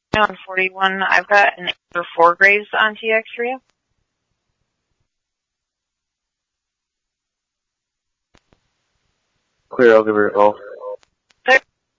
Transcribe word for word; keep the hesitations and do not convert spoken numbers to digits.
On forty-one, I've got an Amber four Graves on T X for you. Clear, I'll give her a call.